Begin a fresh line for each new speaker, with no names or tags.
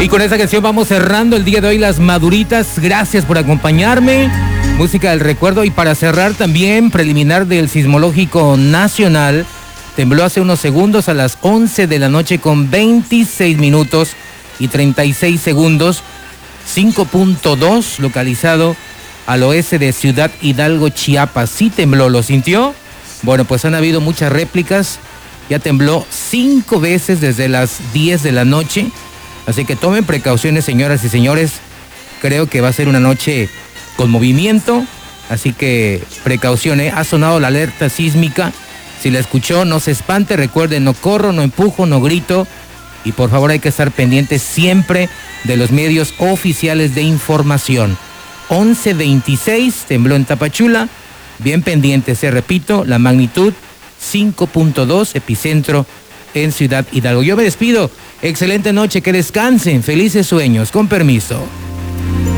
Y con esta canción vamos cerrando el día de hoy Las Maduritas. Gracias por acompañarme. Música del recuerdo. Y para cerrar también, preliminar del Sismológico Nacional. Tembló hace unos segundos a las 11 de la noche con 26 minutos y 36 segundos. 5.2, localizado al oeste de Ciudad Hidalgo, Chiapas. Sí tembló, ¿lo sintió? Bueno, pues han habido muchas réplicas. Ya tembló 5 veces desde las 10 de la noche. Así que tomen precauciones, señoras y señores. Creo que va a ser una noche con movimiento. Así que precauciones. Ha sonado la alerta sísmica. Si la escuchó, no se espante. Recuerden, no corro, no empujo, no grito. Y por favor hay que estar pendientes siempre de los medios oficiales de información. 11:26, tembló en Tapachula. Bien pendientes, repito, la magnitud 5.2, epicentro en Ciudad Hidalgo. Yo me despido. Excelente noche, que descansen. Felices sueños. Con permiso.